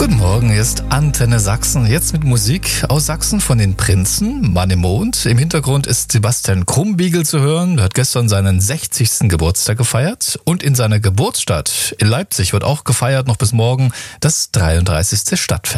Guten Morgen, hier ist Antenne Sachsen. Jetzt mit Musik aus Sachsen von den Prinzen, Mann im Mond. Im Hintergrund ist Sebastian Krumbiegel zu hören. Er hat gestern seinen 60. Geburtstag gefeiert. Und in seiner Geburtsstadt in Leipzig wird auch gefeiert, noch bis morgen, das 33. Stadtfest.